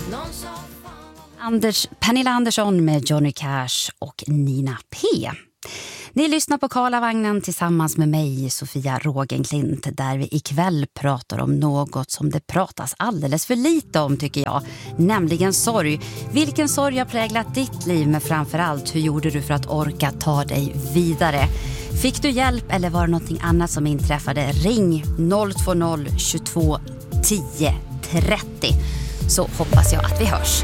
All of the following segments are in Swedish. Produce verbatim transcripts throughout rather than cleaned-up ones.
Anders, Pernilla Andersson med Johnny Cash och Nina P. Ni lyssnar på Karlavagnen tillsammans med mig, Sofia Rogenklint, där vi ikväll pratar om något som det pratas alldeles för lite om, tycker jag, nämligen sorg. Vilken sorg har präglat ditt liv, men framförallt, hur gjorde du för att orka ta dig vidare? Fick du hjälp eller var det någonting annat som inträffade? Ring noll två noll tjugotvå tio trettio, så hoppas jag att vi hörs.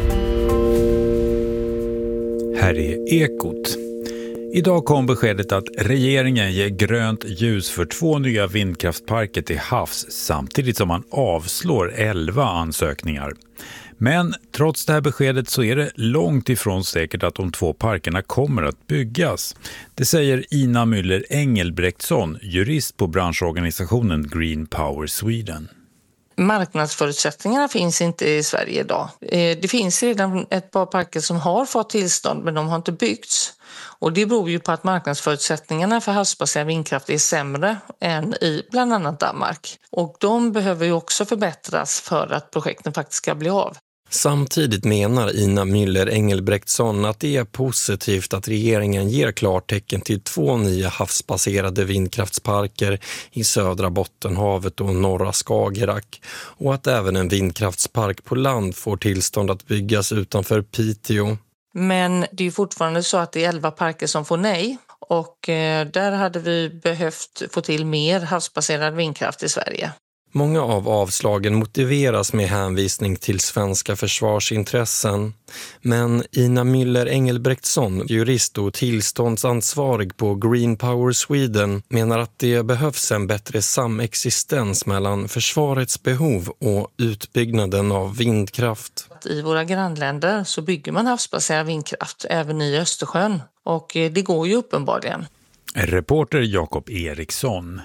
Här är Ekot. Idag kom beskedet att regeringen ger grönt ljus för två nya vindkraftparker till havs samtidigt som man avslår elva ansökningar. Men trots det här beskedet så är det långt ifrån säkert att de två parkerna kommer att byggas. Det säger Ina Müller Engelbrektsson, jurist på branschorganisationen Green Power Sweden. Marknadsförutsättningarna finns inte i Sverige idag. Det finns redan ett par parker som har fått tillstånd, men de har inte byggts. Och det beror ju på att marknadsförutsättningarna för havsbaserad vindkraft är sämre än i bland annat Danmark. Och de behöver ju också förbättras för att projekten faktiskt ska bli av. Samtidigt menar Ina Müller Engelbrektsson att det är positivt att regeringen ger klartecken till två nya havsbaserade vindkraftsparker i södra Bottenhavet och norra Skagerrak, och att även en vindkraftspark på land får tillstånd att byggas utanför Piteå. Men det är fortfarande så att det är elva parker som får nej, och där hade vi behövt få till mer havsbaserad vindkraft i Sverige. Många av avslagen motiveras med hänvisning till svenska försvarsintressen. Men Ina Müller Engelbrektsson, jurist och tillståndsansvarig på Green Power Sweden, menar att det behövs en bättre samexistens mellan försvarets behov och utbyggnaden av vindkraft. I våra grannländer så bygger man havsbaserad vindkraft även i Östersjön, och det går ju uppenbarligen. Reporter Jakob Eriksson.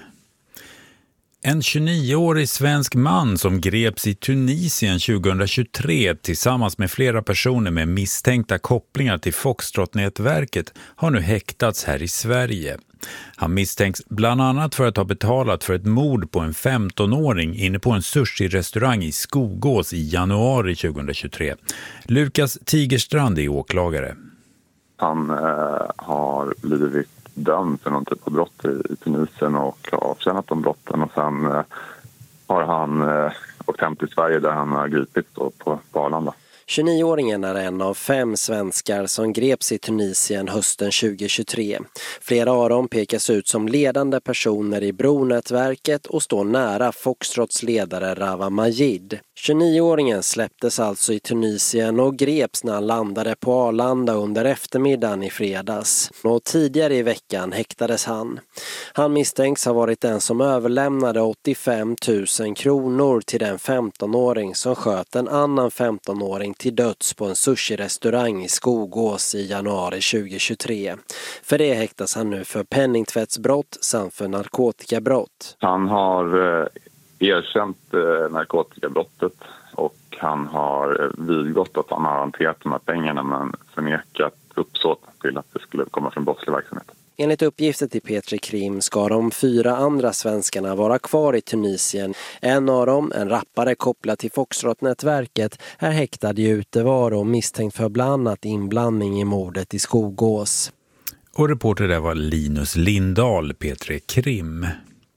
En tjugonioårig svensk man som greps i Tunisien tjugohundratjugotre tillsammans med flera personer med misstänkta kopplingar till Foxtrot-nätverket har nu häktats här i Sverige. Han misstänks bland annat för att ha betalat för ett mord på en femtonåring inne på en sushi-restaurang i Skogås i januari tjugohundratjugotre. Lukas Tigerstrand är åklagare. Han eh, har blivit dömd för någon typ av brott i, i Tunisien och har avtjänat de brotten, och sen eh, har han eh, åkt hem till Sverige där han har gripits då på, på Arlanda. tjugonioåringen är en av fem svenskar som greps i Tunisien hösten tjugohundratjugotre. Flera av dem pekas ut som ledande personer i Bronätverket och står nära Foxtrots ledare Rawa Majid. tjugonioåringen släpptes alltså i Tunisien och greps när han landade på Arlanda under eftermiddagen i fredags. Och tidigare i veckan häktades han. Han misstänks ha varit den som överlämnade åttiofem tusen kronor till den femtonåring som sköt en annan femtonåring till döds på en sushi-restaurang i Skogås i januari tjugohundratjugotre. För det häktas han nu för penningtvättsbrott samt för narkotikabrott. Han har eh, erkänt eh, narkotikabrottet, och han har vidgått att han har hanterat de här pengarna men förnekat uppsåt till att det skulle komma från brottslig verksamhet. Enligt uppgifter till P tre Krim ska de fyra andra svenskarna vara kvar i Tunisien. En av dem, en rappare kopplad till Foxtrot-nätverket, är häktad i utevaro och misstänkt för bland annat inblandning i mordet i Skogås. Och reporter där var Linus Lindahl, P tre Krim.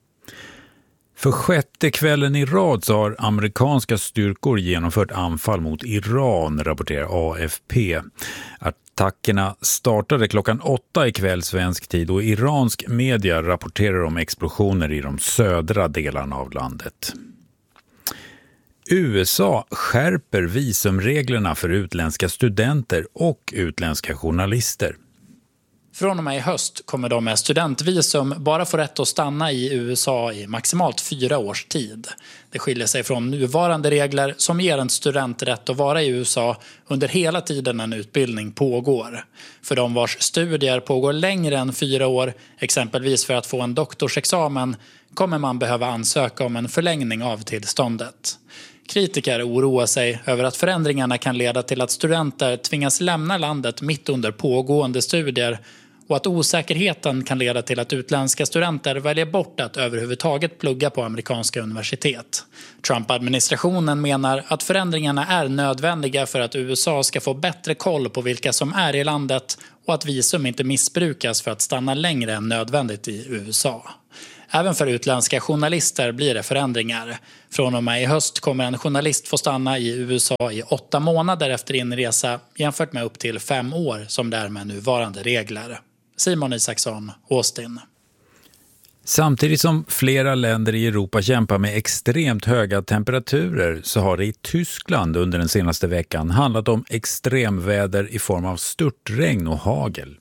För sjätte kvällen i rad så har amerikanska styrkor genomfört anfall mot Iran, rapporterar A F P. Attackerna startade klockan åtta i kväll svensk tid, och iransk media rapporterar om explosioner i de södra delarna av landet. U S A skärper visumreglerna för utländska studenter och utländska journalister. Från och med i höst kommer de med studentvisum bara få rätt att stanna i U S A i maximalt fyra års tid. Det skiljer sig från nuvarande regler som ger en student rätt att vara i U S A under hela tiden en utbildning pågår. För de vars studier pågår längre än fyra år, exempelvis för att få en doktorsexamen, kommer man behöva ansöka om en förlängning av tillståndet. Kritiker oroar sig över att förändringarna kan leda till att studenter tvingas lämna landet mitt under pågående studier och att osäkerheten kan leda till att utländska studenter väljer bort att överhuvudtaget plugga på amerikanska universitet. Trump-administrationen menar att förändringarna är nödvändiga för att U S A ska få bättre koll på vilka som är i landet och att visum inte missbrukas för att stanna längre än nödvändigt i U S A. Även för utländska journalister blir det förändringar. Från och med i höst kommer en journalist få stanna i U S A i åtta månader efter inresa jämfört med upp till fem år som det är med nuvarande regler. Simon Isaksson, Austin. Samtidigt som flera länder i Europa kämpar med extremt höga temperaturer så har det i Tyskland under den senaste veckan handlat om extremväder i form av störtregn och hagel.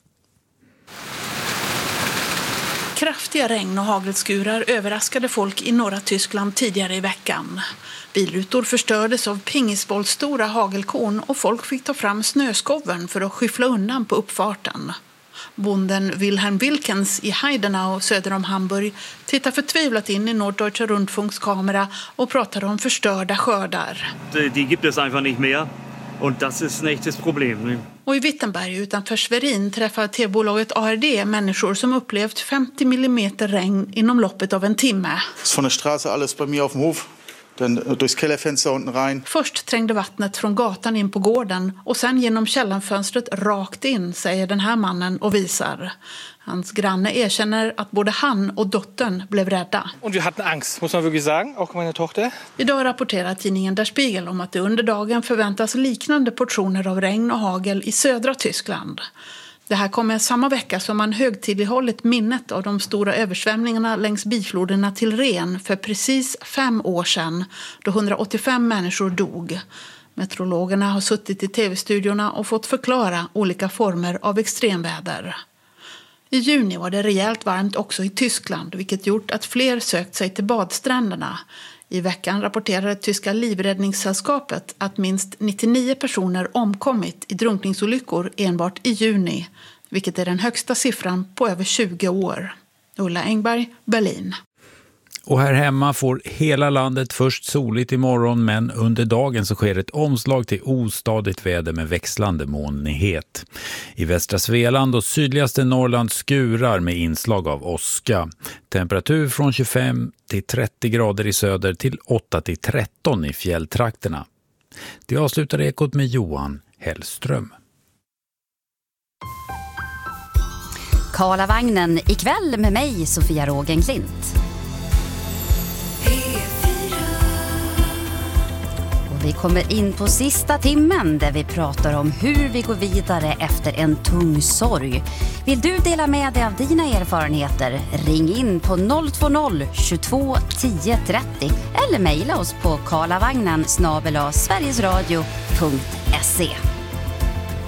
Kraftiga regn- och hagelskurar överraskade folk i norra Tyskland tidigare i veckan. Bilrutor förstördes av pingisbollstora hagelkorn och folk fick ta fram snöskoven för att skyffla undan på uppfarten. Bonden Wilhelm Wilkens i Heidenau söder om Hamburg tittar förtvivlat in i Norddeutscher Rundfunks kamera och pratar om förstörda skördar. Die gibt es einfach nicht mehr. Och das ist ein echtes Problem. Och i Wittenberg utanför Schwerin träffar T-bolaget A R D människor som upplevt femtio millimeter regn inom loppet av en timme. Från der Straße alles bei mir auf dem Hof. Dann durchs Kellerfenster unten rein. Först trängde vattnet från gatan in på gården och sen genom källarfönstret rakt in, säger den här mannen och visar. Hans granne erkänner att både han och dottern blev rädda. Och vi hade angst, måste man wirklich sagen, också min dotter. Idag rapporterar tidningen Der Spiegel om att det under dagen förväntas liknande portioner av regn och hagel i södra Tyskland. Det här kommer samma vecka som man högtidlighållit minnet av de stora översvämningarna längs bifloderna till Ren för precis fem år sedan, då hundraåttiofem människor dog. Meteorologerna har suttit i tv-studiorna och fått förklara olika former av extremväder. I juni var det rejält varmt också i Tyskland, vilket gjort att fler sökt sig till badstränderna. I veckan rapporterade tyska livräddningssällskapet att minst nittionio personer omkommit i drunkningsolyckor enbart i juni, vilket är den högsta siffran på över tjugo år. Ulla Engberg, Berlin. Och här hemma får hela landet först soligt imorgon, men under dagen så sker ett omslag till ostadigt väder med växlande molnighet. I västra Svealand och sydligaste Norrland skurar med inslag av åska. Temperatur från tjugofem till trettio grader i söder till åtta till tretton i fjälltrakterna. Det avslutar Ekot med Johan Hellström. Karlavagnen ikväll med mig, Sofia Rogenklint. Vi kommer in på sista timmen där vi pratar om hur vi går vidare efter en tung sorg. Vill du dela med dig av dina erfarenheter? Ring in på noll två noll tjugotvå tio trettio eller mejla oss på karlavagnen snabel-a sverigesradio punkt se.